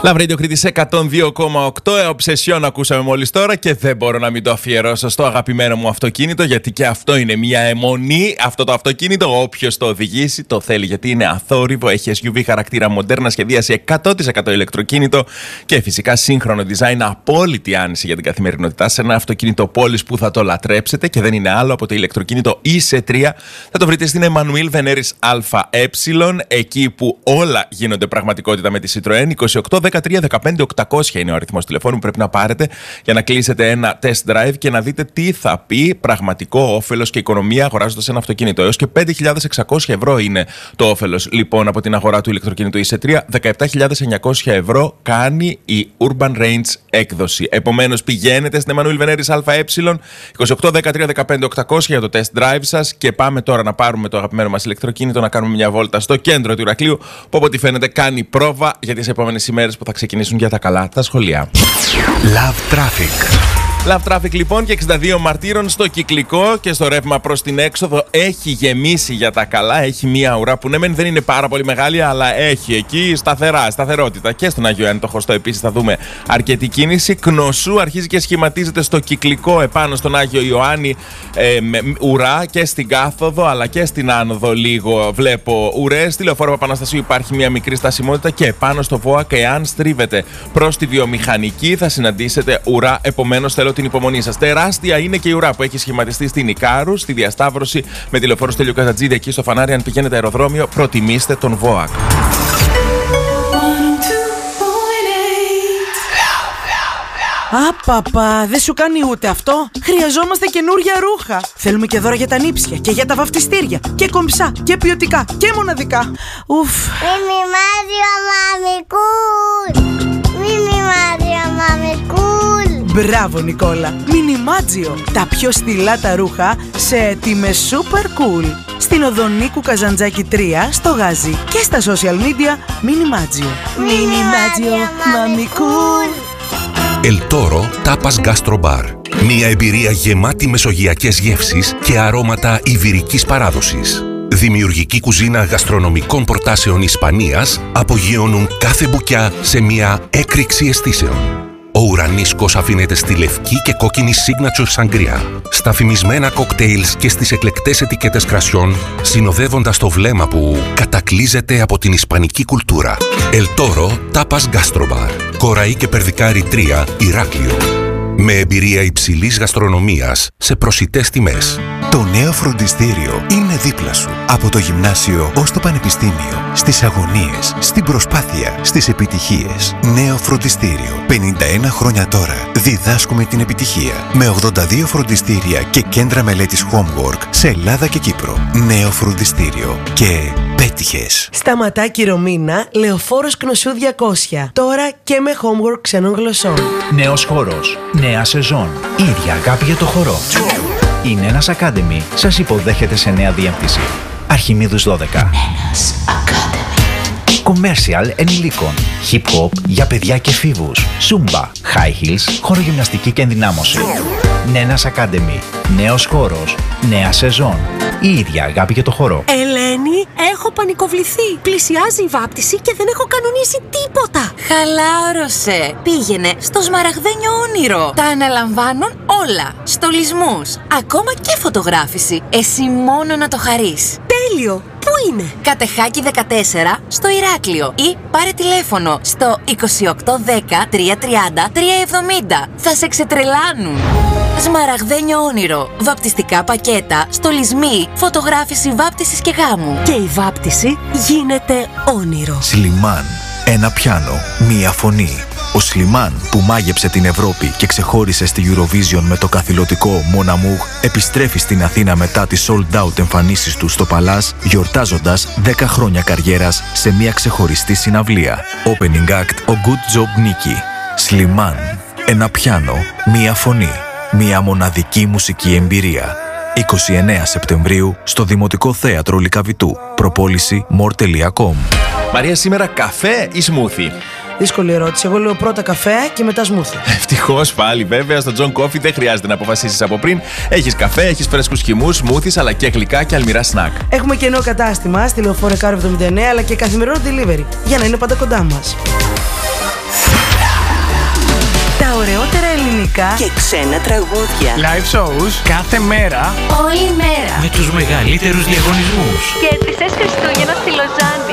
Love Radio Κρήτης 102,8. Obsession ακούσαμε μόλις τώρα και δεν μπορώ να μην το αφιερώσω στο αγαπημένο μου αυτοκίνητο, γιατί και αυτό είναι μια αιμονή. Αυτό το αυτοκίνητο, όποιος το οδηγήσει, το θέλει, γιατί είναι αθόρυβο, έχει SUV χαρακτήρα, μοντέρνα σχεδίαση, 100% ηλεκτροκίνητο και φυσικά σύγχρονο design, απόλυτη άνηση για την καθημερινότητά σε ένα αυτοκίνητο πόλης που θα το λατρέψετε και δεν είναι άλλο από το ηλεκτροκίνητο IC3. Θα το βρείτε στην Εμμανουήλ Βενέρης ΑΕ, εκεί που όλα γίνονται πραγματικότητα με τη Citroën. 28-13-15-800 είναι ο αριθμός τηλεφώνου που πρέπει να πάρετε για να κλείσετε ένα test drive και να δείτε τι θα πει πραγματικό όφελος και οικονομία αγοράζοντας ένα αυτοκίνητο. Έως και 5.600 ευρώ είναι το όφελος λοιπόν από την αγορά του ηλεκτροκίνητου IC3. 17.900 ευρώ κάνει η Urban Range έκδοση. Επομένως πηγαίνετε στην Εμμανουήλ Βενέρης ΑΕ, 28-13-15-800 για το test drive σας και πάμε τώρα να πάρουμε το αγαπημένο μας ηλεκτροκίνητο, να κάνουμε μια βόλτα στο κέντρο του Ηρακλείου που από ό,τι φαίνεται κάνει πρόβα για τις επόμενες ημέρες που θα ξεκινήσουν για τα καλά τα σχολεία. Love Traffic. Love Traffic λοιπόν και 62 μαρτύρων στο κυκλικό και στο ρεύμα προς την έξοδο έχει γεμίσει για τα καλά. Έχει μία ουρά που ναι μεν δεν είναι πάρα πολύ μεγάλη, αλλά έχει εκεί σταθερότητα. Και στον Άγιο Ιωάννη το Χωστό επίσης θα δούμε αρκετή κίνηση. Κνωσού αρχίζει και σχηματίζεται στο κυκλικό επάνω στον Άγιο Ιωάννη ουρά και στην κάθοδο αλλά και στην άνοδο λίγο βλέπω ουρές. Στη Λεωφόρο Παπαναστασίου υπάρχει μία μικρή στασιμότητα και επάνω στο ΒΟΑΚ, εάν στρίβετε προς τη βιομηχανική, θα συναντήσετε ουρά. Επομένως θέλω την υπομονή σας. Τεράστια είναι και η ουρά που έχει σχηματιστεί στην Ικάρου, στη διασταύρωση με τη Λεωφόρο Στέλιο Καζατζίδη εκεί στο φανάρι. Αν πηγαίνετε αεροδρόμιο, προτιμήστε τον ΒΟΑΚ. Απαπα, δεν σου κάνει ούτε αυτό. Χρειαζόμαστε καινούρια ρούχα. Θέλουμε και δώρα για τα νύψια και για τα βαφτιστήρια. Και κομψά και ποιοτικά και μοναδικά. Ουφ. Μιμιμάδιο μαμικούλ. Μιμιμάδιο μαμικούλ. Μπράβο Νικόλα. Μινιμάτζιο. Τα πιο στυλάτα ρούχα σε τιμές super cool. Στην οδό Νίκου Καζαντζάκη 3 στο Γάζι και στα social media Μινιμάτζιο. Μινιμάτζιο μαμικούλ. El Toro Tapas Gastro Bar. Μια εμπειρία γεμάτη μεσογειακές γεύσεις και αρώματα ιβηρικής παράδοσης. Δημιουργική κουζίνα γαστρονομικών προτάσεων Ισπανίας απογειώνουν κάθε μπουκιά σε μια έκρηξη αισθήσεων. Ο ουρανίσκος αφήνεται στη λευκή και κόκκινη signature σαγκριά, στα φημισμένα κοκτέιλς και στις εκλεκτές ετικέτες κρασιών, συνοδεύοντας το βλέμμα που κατακλείζεται από την ισπανική κουλτούρα. El Toro Tapas Gastro Bar. Κοραή και Περδικάρη 3, Ηράκλειο. Με εμπειρία υψηλής γαστρονομίας σε προσιτές τιμές. Το νέο φροντιστήριο είναι δίπλα σου. Από το γυμνάσιο ως το πανεπιστήμιο. Στις αγωνίες, στην προσπάθεια, στις επιτυχίες. Νέο φροντιστήριο. 51 χρόνια τώρα διδάσκουμε την επιτυχία. Με 82 φροντιστήρια και κέντρα μελέτης Homework σε Ελλάδα και Κύπρο. Νέο φροντιστήριο. Και πέτυχες. Σταματάκι Ρωμίνα, Λεωφόρος Κνωσού 200. Τώρα και με Homework ξένων γλωσσών. Νέος χώρος, νέα σεζόν, η ίδια αγάπη για το χορό. Η Νένας Academy σας υποδέχεται σε νέα διεύθυνση. Αρχιμίδους 12. Νένας Academy. Commercial ενηλίκων. Hip hop για παιδιά και εφήβους. Zumba, high heels, χορογυμναστική και ενδυνάμωση. Νένας Academy. Νέος χώρος, νέα σεζόν. Η ίδια αγάπη για το χορό. Ελένη, έχω πανικοβληθεί. Πλησιάζει η βάπτιση και δεν έχω κανονίσει τίποτα. Χαλάρωσε. Πήγαινε στο σμαραγδένιο όνειρο. Τα αναλαμβάνουν όλα. Στολισμούς, ακόμα και φωτογράφηση. Εσύ μόνο να το χαρείς. Τέλειο. Πού είναι? Κατεχάκη 14 στο Ηράκλειο ή πάρε τηλέφωνο στο 2810 330 370. Θα σε ξετρελάνουν. Σμαραγδένιο όνειρο. Βαπτιστικά πακέτα, στολισμοί, φωτογράφηση βάπτισης και γάμου. Και η βάπτιση γίνεται όνειρο. Σλιμάν. Ένα πιάνο. Μία φωνή. Ο Σλιμάν που μάγεψε την Ευρώπη και ξεχώρισε στη Eurovision με το καθηλωτικό Mon Amour επιστρέφει στην Αθήνα μετά τις sold out εμφανίσεις του στο Παλάς, γιορτάζοντας 10 χρόνια καριέρας σε μια ξεχωριστή συναυλία. Opening act ο Good Job Nicky. Σλιμάν. Ένα πιάνο. Μία φωνή. Μια μοναδική μουσική εμπειρία. 29 Σεπτεμβρίου στο Δημοτικό Θέατρο Λυκαβητού. Προπόληση more.com. Μαρία, σήμερα καφέ ή σμούθι? Δύσκολη ερώτηση. Εγώ λέω πρώτα καφέ και μετά σμούθι. Ευτυχώς πάλι, βέβαια, στο John Coffee δεν χρειάζεται να αποφασίσεις από πριν. Έχεις καφέ, έχεις φρέσκους χυμούς, σμούθις, αλλά και γλυκά και αλμυρά σνακ. Έχουμε καινό κατάστημα στη Λεωφόρο Εκάρου 79, αλλά και καθημερινό delivery, για να είναι πάντα κοντά μας. ελληνικά και ξένα τραγούδια. Live shows κάθε μέρα. Όλη μέρα. Με τους μεγαλύτερους διαγωνισμούς. Και τις Χριστούγεννα στη Λοζάνη.